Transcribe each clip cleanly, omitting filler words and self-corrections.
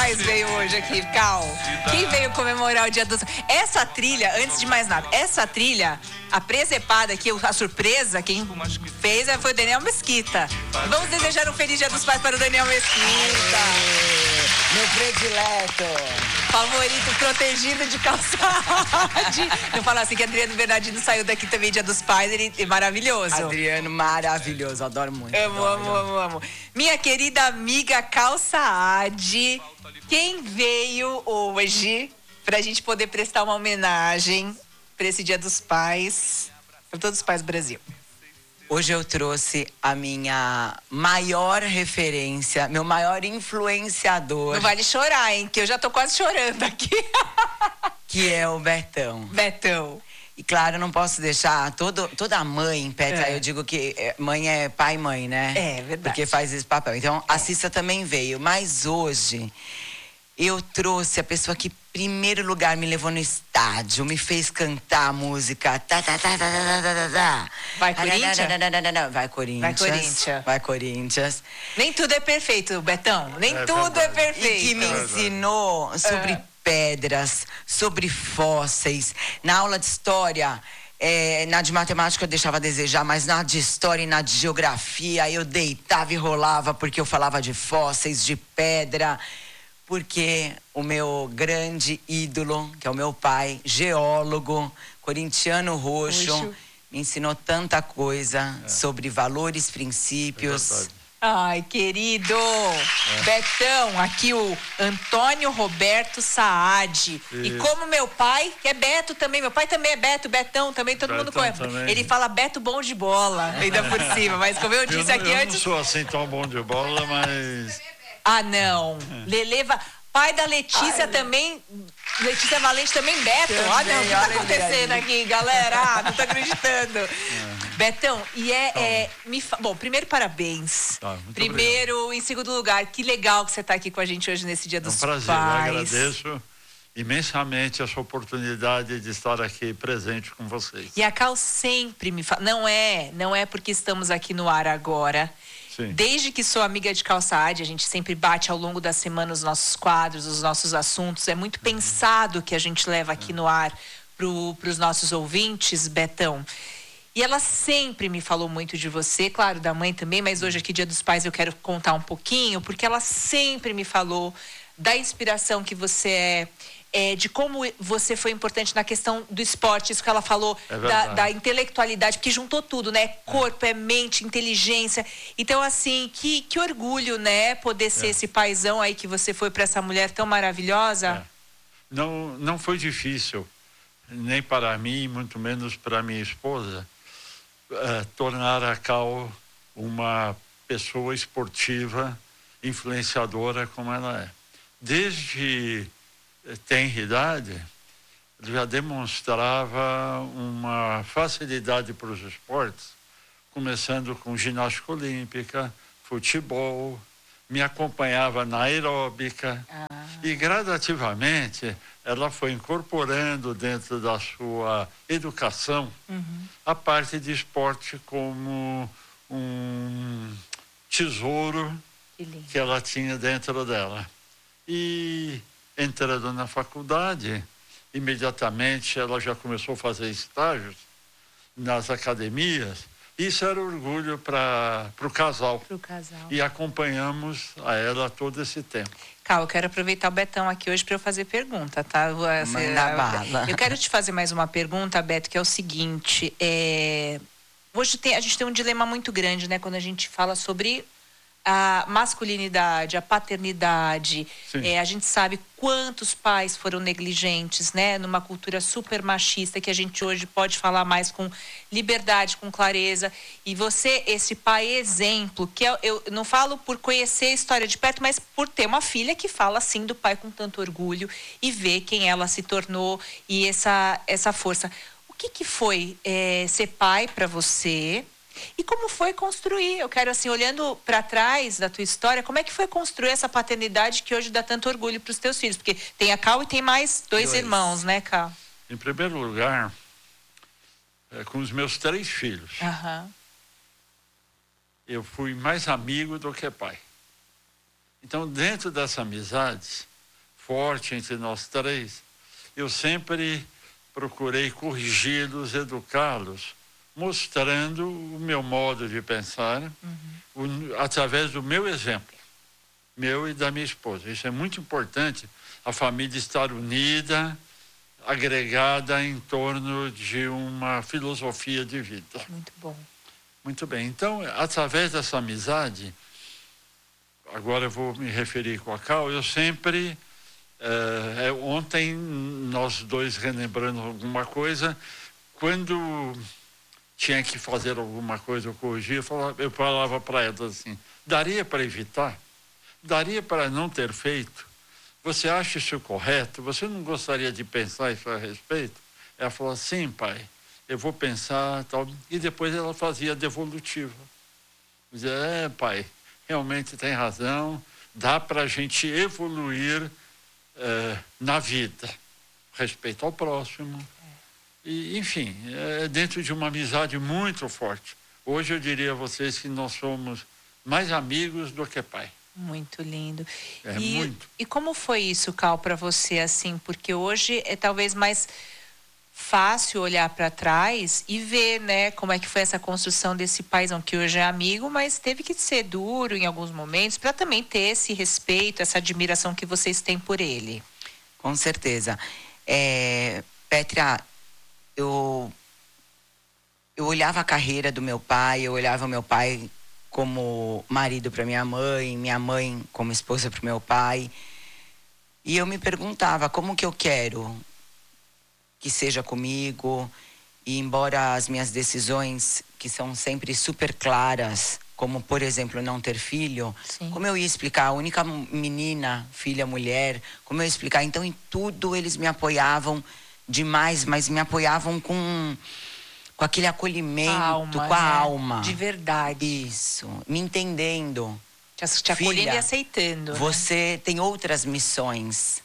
Pais veio hoje aqui, Cal? Quem veio comemorar o Dia dos Pais? Essa trilha, antes de mais nada, essa trilha, a presepada aqui, a surpresa, quem fez foi o Daniel Mesquita. Vamos desejar um feliz Dia dos Pais para o Daniel Mesquita. Meu predileto. Favorito protegido de calçade. Eu falo assim que Adriano Bernardino saiu daqui também Dia dos Pais, ele é maravilhoso. Adriano, maravilhoso, adoro muito. Amo. Minha querida amiga Cal Saad, quem veio hoje pra gente poder prestar uma homenagem para esse Dia dos Pais, para todos os pais do Brasil? Hoje eu trouxe a minha maior referência, meu maior influenciador. Não vale chorar, hein? Que eu já tô quase chorando aqui. Que é o Betão. Betão. E claro, eu não posso deixar toda mãe, Petra, eu digo que mãe é pai e mãe, né? É verdade. Porque faz esse papel. Então, a Cissa também veio. Mas hoje, eu trouxe a pessoa que, em primeiro lugar, me levou no estádio, me fez cantar a música. Vai, Corinthians? Vai, Corinthians. Vai, Corinthians. Nem tudo é perfeito, Betão. Nem tudo é perfeito. E que me ensinou sobre pedras, sobre fósseis. Na aula de história, na de matemática eu deixava a desejar, mas na de história e na de geografia eu deitava e rolava porque eu falava de fósseis, de pedra. Porque o meu grande ídolo, que é o meu pai, geólogo, corintiano roxo, me ensinou tanta coisa sobre valores, princípios. Ai, querido! Betão, aqui o Antônio Roberto Saad. E como meu pai, que é Beto também, meu pai também é Beto, Betão também, todo mundo conhece. Ele fala Beto bom de bola, ainda por cima, mas como eu disse aqui antes... Eu não sou assim tão bom de bola, mas... Ah, não. Leleva... Pai da Letícia também, Letícia Valente também, Beto. Ah, não, o que tá acontecendo aqui, galera? Não tô acreditando. Betão, bom, primeiro, parabéns. Primeiro, obrigado. Em segundo lugar, que legal que você tá aqui com a gente hoje nesse Dia dos Pais. É um prazer, eu agradeço imensamente essa oportunidade de estar aqui presente com vocês. E a Cal sempre me fala, não é porque estamos aqui no ar agora. Sim. Desde que sou amiga de Cal Saad, a gente sempre bate ao longo da semana os nossos quadros, os nossos assuntos. É muito pensado que a gente leva aqui no ar para os nossos ouvintes, Betão. E ela sempre me falou muito de você, claro, da mãe também, mas hoje aqui, Dia dos Pais, eu quero contar um pouquinho, porque ela sempre me falou da inspiração que você de como você foi importante na questão do esporte, isso que ela falou, da intelectualidade, porque juntou tudo, né? Corpo, mente, inteligência. Então, assim, que orgulho, né? Poder ser esse paizão aí que você foi para essa mulher tão maravilhosa. Não foi difícil, nem para mim, muito menos para minha esposa, tornar a Cal uma pessoa esportiva, influenciadora como ela é. Desde tenra idade, já demonstrava uma facilidade para os esportes, começando com ginástica olímpica, futebol, me acompanhava na aeróbica e gradativamente ela foi incorporando dentro da sua educação a parte de esporte como um tesouro que ela tinha dentro dela. E entrando na faculdade, imediatamente ela já começou a fazer estágios nas academias. Isso era orgulho para o casal. E acompanhamos a ela todo esse tempo. Cal, eu quero aproveitar o Betão aqui hoje para eu fazer pergunta, tá? Manda bala. Eu quero te fazer mais uma pergunta, Beto, que é o seguinte. Hoje a gente tem um dilema muito grande, né? Quando a gente fala sobre a masculinidade, a paternidade. A gente sabe quantos pais foram negligentes, né? Numa cultura super machista, que a gente hoje pode falar mais com liberdade, com clareza. E você, esse pai exemplo, que eu não falo por conhecer a história de perto, mas por ter uma filha que fala assim do pai com tanto orgulho e ver quem ela se tornou e essa força. O que foi ser pai para você? E como foi construir? Eu quero, assim, olhando para trás da tua história, como é que foi construir essa paternidade que hoje dá tanto orgulho para os teus filhos? Porque tem a Cal e tem mais dois irmãos, né, Cal? Em primeiro lugar, com os meus 3 filhos, eu fui mais amigo do que pai. Então, dentro dessa amizade, forte entre nós três, eu sempre procurei corrigi-los, educá-los, mostrando o meu modo de pensar, através do meu exemplo, meu e da minha esposa. Isso é muito importante, a família estar unida, agregada em torno de uma filosofia de vida. Muito bom. Muito bem. Então, através dessa amizade, agora eu vou me referir com a Cal, eu sempre... ontem, nós dois relembrando alguma coisa, quando tinha que fazer alguma coisa, eu corrigia, eu falava para ela assim, daria para evitar? Daria para não ter feito? Você acha isso correto? Você não gostaria de pensar isso a respeito? Ela falou, sim, pai, eu vou pensar, tal. E depois ela fazia devolutiva. Dizia, pai, realmente tem razão, dá para a gente evoluir na vida, respeito ao próximo. E, enfim, dentro de uma amizade muito forte. Hoje eu diria a vocês que nós somos mais amigos do que pai. Muito lindo. Muito. E como foi isso, Cal, para você, assim? Porque hoje é talvez mais fácil olhar para trás e ver, né, como é que foi essa construção desse paizão que hoje é amigo, mas teve que ser duro em alguns momentos para também ter esse respeito, essa admiração que vocês têm por ele. Com certeza. Pétria, eu olhava a carreira do meu pai, eu olhava o meu pai como marido para minha mãe como esposa para o meu pai. E eu me perguntava como que eu quero que seja comigo. E embora as minhas decisões, que são sempre super claras, como, por exemplo, não ter filho, sim, como eu ia explicar? A única menina, filha, mulher, como eu ia explicar? Então, em tudo eles me apoiavam demais, mas me apoiavam com aquele acolhimento, com a alma. De verdade. Isso, me entendendo. Te acolhendo e aceitando. Você tem outras missões.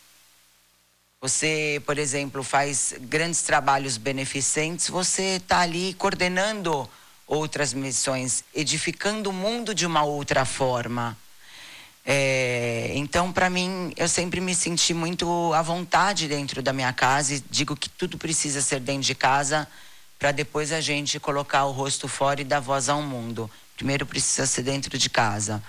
Você, por exemplo, faz grandes trabalhos beneficentes, você está ali coordenando outras missões, edificando o mundo de uma outra forma. Então, para mim, eu sempre me senti muito à vontade dentro da minha casa e digo que tudo precisa ser dentro de casa para depois a gente colocar o rosto fora e dar voz ao mundo. Primeiro precisa ser dentro de casa.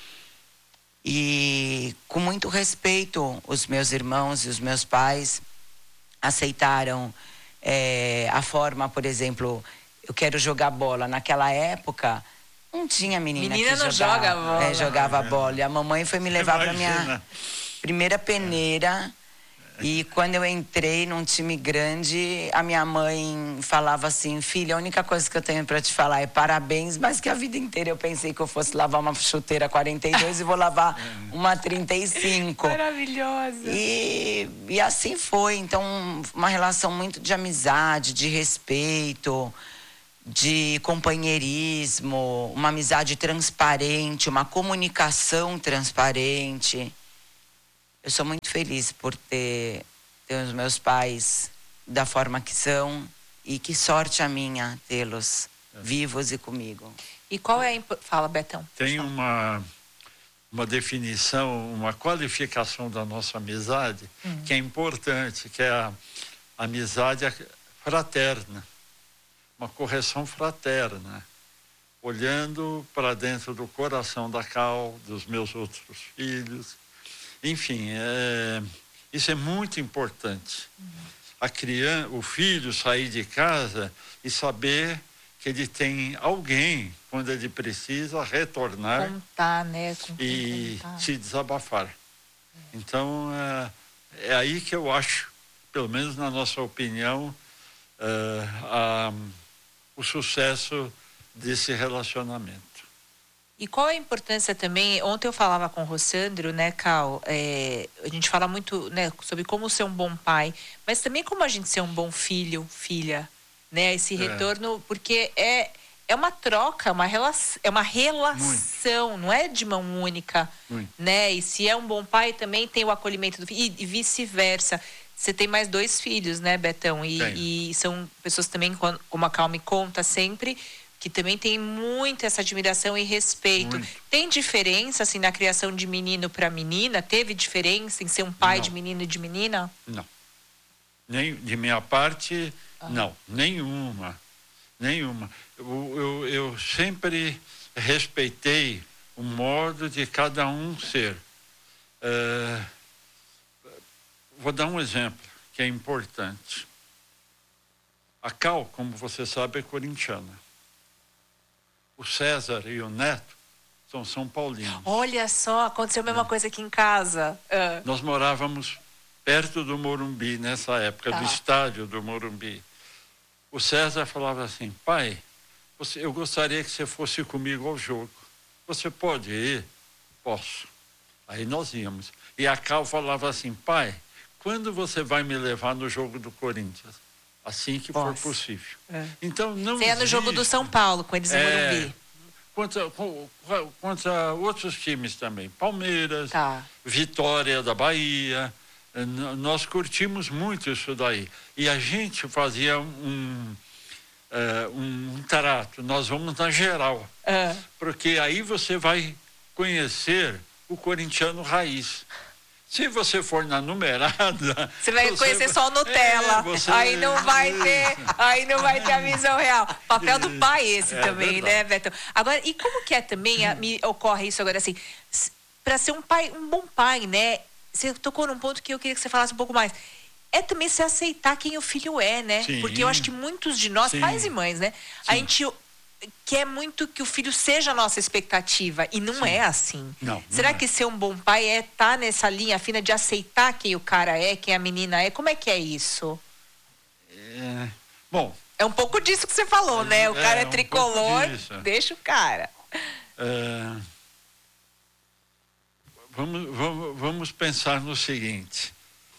E com muito respeito, os meus irmãos e os meus pais aceitaram a forma, por exemplo, eu quero jogar bola. Naquela época, não tinha menina que não joga bola. Jogava bola. E a mamãe foi me levar para minha primeira peneira. E quando eu entrei num time grande, a minha mãe falava assim, filha, a única coisa que eu tenho para te falar é parabéns, mas que a vida inteira eu pensei que eu fosse lavar uma chuteira 42 e vou lavar uma 35. Maravilhosa. E assim foi. Então, uma relação muito de amizade, de respeito, de companheirismo, uma amizade transparente, uma comunicação transparente. Eu sou muito feliz por ter os meus pais da forma que são e que sorte a minha tê-los vivos e comigo. E qual é a... Fala, Betão. Tem uma definição, uma qualificação da nossa amizade que é importante, que é a amizade fraterna, uma correção fraterna, olhando para dentro do coração da Cal, dos meus outros filhos. Enfim, isso é muito importante. A criança, o filho sair de casa e saber que ele tem alguém, quando ele precisa, retornar. Contar, né? E se desabafar. Então, é aí que eu acho, pelo menos na nossa opinião, o sucesso desse relacionamento. E qual é a importância também, ontem eu falava com o Rossandro, né, Cal, a gente fala muito, né, sobre como ser um bom pai, mas também como a gente ser um bom filho, filha, né, esse retorno, porque é uma troca, é uma relação, muito, não é de mão única, muito, né, e se é um bom pai também tem o acolhimento do filho, e vice-versa. Você tem mais 2 filhos, né, Betão, e são pessoas também, como a Cal me conta sempre, que também tem muito essa admiração e respeito. Muito. Tem diferença, assim, na criação de menino para menina? Teve diferença em ser um pai de menino e de menina? Não. Nem, de minha parte, não. Nenhuma. Eu sempre respeitei o modo de cada um ser. Vou dar um exemplo que é importante. A Cal, como você sabe, é corintiana. O César e o Neto são São Paulinos. Olha só, aconteceu a mesma coisa aqui em casa. Nós morávamos perto do Morumbi, nessa época, do estádio do Morumbi. O César falava assim: pai, eu gostaria que você fosse comigo ao jogo. Você pode ir? Posso. Aí nós íamos. E a Cal falava assim: pai, quando você vai me levar no jogo do Corinthians? Assim que for possível. Então, não Você é no jogo do São Paulo, com eles em Morumbi. Contra outros times também. Palmeiras, Vitória da Bahia. Nós curtimos muito isso daí. E a gente fazia um trato. Nós vamos na geral. Porque aí você vai conhecer o corintiano raiz. Se você for na numerada... Você vai conhecer só o Nutella. Aí não vai ter a visão real. Papel do pai esse também, verdade, né, Betão? Agora, e como que é também, me ocorre isso agora, assim, para ser um bom pai, né? Você tocou num ponto que eu queria que você falasse um pouco mais. É também se aceitar quem o filho é, né? Sim. Porque eu acho que muitos de nós, pais e mães, né? Sim. A gente quer muito que o filho seja a nossa expectativa e não é assim. Será que ser um bom pai é estar nessa linha fina de aceitar quem o cara é, quem a menina é? Como é que é isso? Bom... É um pouco disso que você falou, né? O cara é tricolor, deixa o cara. Vamos pensar no seguinte.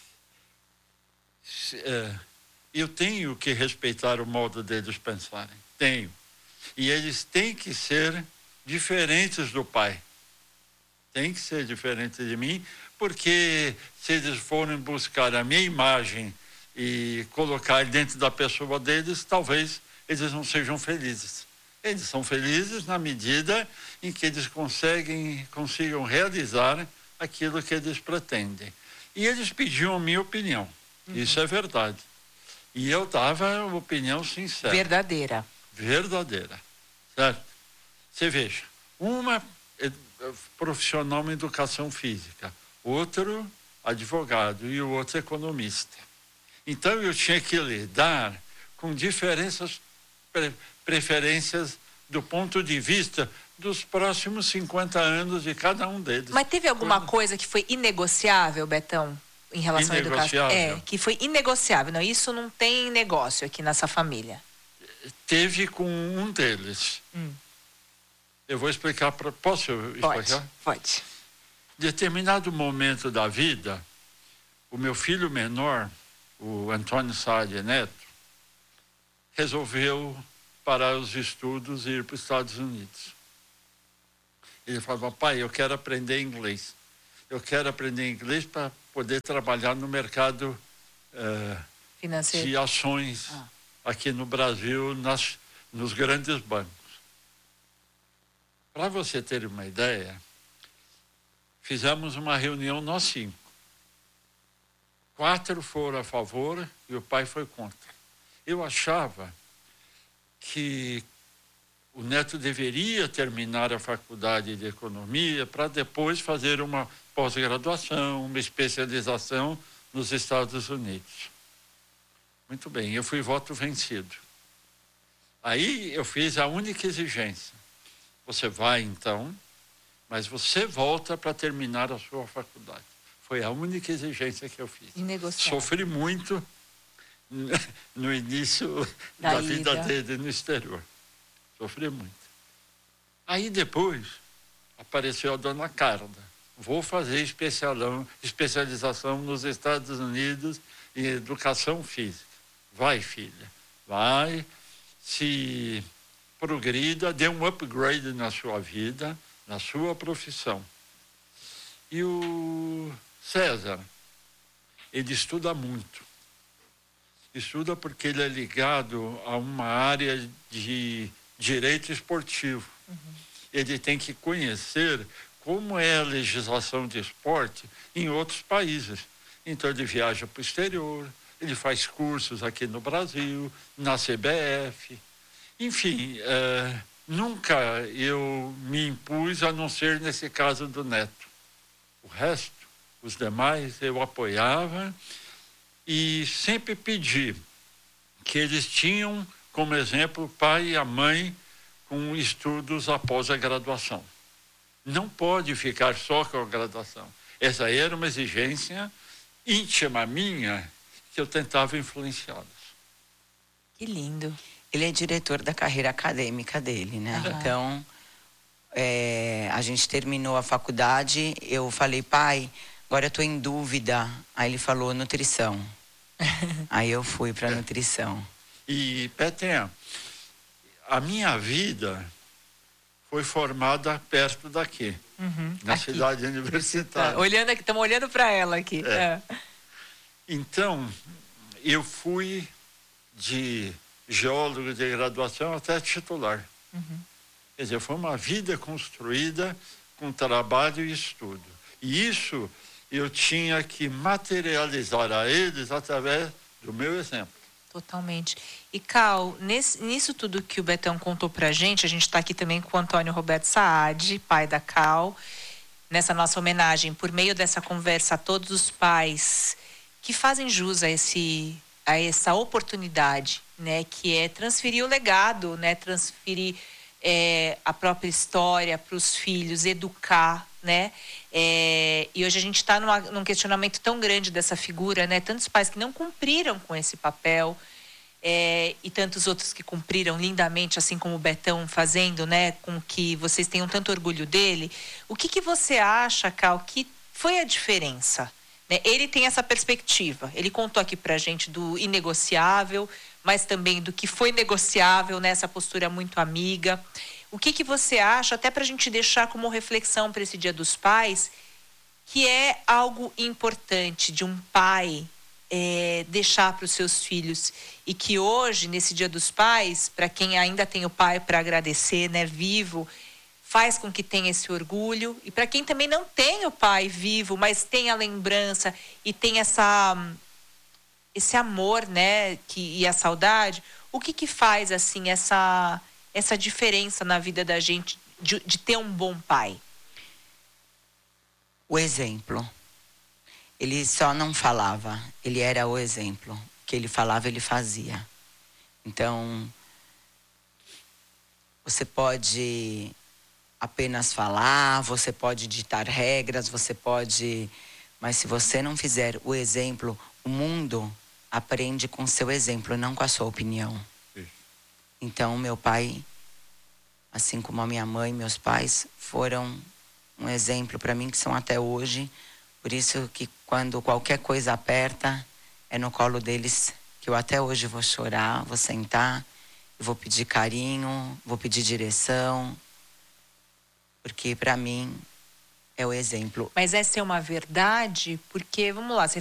Eu tenho que respeitar o modo deles pensarem. Tenho. E eles têm que ser diferentes do pai. Tem que ser diferente de mim, porque se eles forem buscar a minha imagem e colocar dentro da pessoa deles, talvez eles não sejam felizes. Eles são felizes na medida em que eles consigam realizar aquilo que eles pretendem. E eles pediam a minha opinião. Isso é verdade. E eu dava uma opinião sincera. Verdadeira. Certo? Você veja, uma profissional em educação física, outro advogado e o outro economista. Então eu tinha que lidar com preferências do ponto de vista dos próximos 50 anos de cada um deles. Mas teve alguma coisa que foi inegociável, Betão, em relação à educação? Que foi inegociável. Não, isso não tem negócio aqui nessa família. Teve com um deles. Eu vou explicar. Posso explicar? Pode. Determinado momento da vida, o meu filho menor, o Antônio Salles Neto, resolveu parar os estudos e ir para os Estados Unidos. Ele falava: pai, eu quero aprender inglês. Eu quero aprender inglês para poder trabalhar no mercado financeiro de ações aqui no Brasil, nos grandes bancos. Para você ter uma ideia, fizemos uma reunião nós 5. 4 foram a favor e o pai foi contra. Eu achava que o Neto deveria terminar a faculdade de economia para depois fazer uma pós-graduação, uma especialização nos Estados Unidos. Muito bem, eu fui voto vencido. Aí eu fiz a única exigência. Você vai então, mas você volta para terminar a sua faculdade. Foi a única exigência que eu fiz. Inegociável. Sofri muito no início da vida dele no exterior. Sofri muito. Aí depois apareceu a dona Carla. Vou fazer especialização nos Estados Unidos em educação física. Vai, filha. Vai. Se progrida, dê um upgrade na sua vida, na sua profissão. E o César, ele estuda muito. Estuda porque ele é ligado a uma área de direito esportivo. Ele tem que conhecer como é a legislação de esporte em outros países. Então, ele viaja para o exterior, ele faz cursos aqui no Brasil, na CBF. Enfim, nunca eu me impus, a não ser nesse caso do Neto. O resto, os demais, eu apoiava e sempre pedi que eles tinham como exemplo o pai e a mãe com estudos após a graduação. Não pode ficar só com a graduação. Essa era uma exigência íntima minha que eu tentava influenciá-los. Que lindo. Ele é diretor da carreira acadêmica dele, né? Então, a gente terminou a faculdade, eu falei, pai, agora eu tô em dúvida. Aí ele falou, nutrição. Aí eu fui para nutrição. E, Petinha, a minha vida foi formada perto daqui, na aqui. cidade universitária. Olhando aqui, estamos olhando para ela aqui. Então, eu fui de geólogo de graduação até titular. Quer dizer, foi uma vida construída com trabalho e estudo. E isso eu tinha que materializar a eles através do meu exemplo. Totalmente. E, Cal, nisso tudo que o Betão contou pra gente, a gente está aqui também com o Antônio Roberto Saad, pai da Cal, nessa nossa homenagem, por meio dessa conversa a todos os pais que fazem jus a essa oportunidade, né, que é transferir o legado, né, transferir a própria história para os filhos, educar, né? E hoje a gente está num questionamento tão grande dessa figura, né? Tantos pais que não cumpriram com esse papel e tantos outros que cumpriram lindamente, assim como o Betão fazendo, né? Com que vocês tenham tanto orgulho dele. O que você acha, Cal, que foi a diferença? Né? Ele tem essa perspectiva. Ele contou aqui pra gente do inegociável, mas também do que foi negociável, né? Essa postura muito amiga. O que você acha, até para a gente deixar como reflexão para esse Dia dos Pais, que é algo importante de um pai deixar para os seus filhos e que hoje, nesse Dia dos Pais, para quem ainda tem o pai para agradecer, né, vivo, faz com que tenha esse orgulho, e para quem também não tem o pai vivo, mas tem a lembrança e tem esse amor, né, e a saudade, o que faz assim essa diferença na vida da gente de ter um bom pai? O exemplo. Ele só não falava, ele era o exemplo. O que ele falava, ele fazia. Então, você pode apenas falar, você pode ditar regras, mas se você não fizer o exemplo, o mundo aprende com seu exemplo, não com a sua opinião. Então, meu pai, assim como a minha mãe, meus pais, foram um exemplo para mim, que são até hoje. Por isso que quando qualquer coisa aperta, é no colo deles que eu até hoje vou chorar, vou sentar, eu vou pedir carinho, vou pedir direção. Porque para mim é o exemplo. Mas essa é uma verdade, porque, vamos lá, você